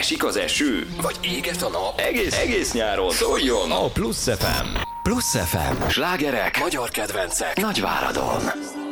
esik az eső, vagy éget a nap, egész nyáron szóljon a Plusz FM. Plusz FM. Slágerek, magyar kedvencek, Nagyváradon.